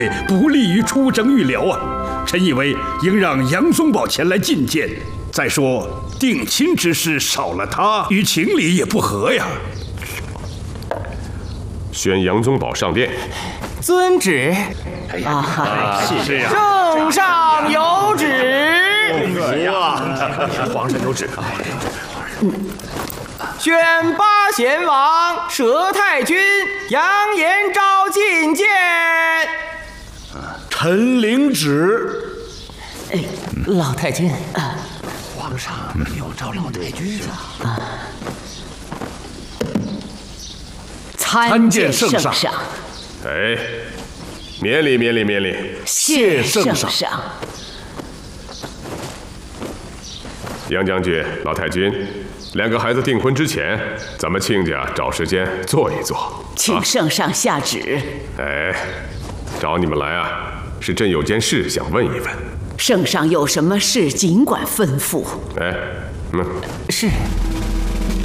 不利于出征预疗啊！臣以为应让杨宗保前来觐见。再说定亲之事少了他，与情理也不合呀。 宣杨宗保上殿。 遵旨。 是呀。 圣上有旨。 皇上有旨。 宣八贤王佘太君杨延昭觐见。 臣领旨。 老太君， 皇上有召老太君啊。 参见圣上。 哎，免礼免礼免礼。 谢圣上。 杨将军、老太君，两个孩子订婚之前，咱们亲家找时间坐一坐。 请圣上下旨。 哎，找你们来啊，是朕有件事想问一问。 圣上有什么事尽管吩咐。 哎， 是。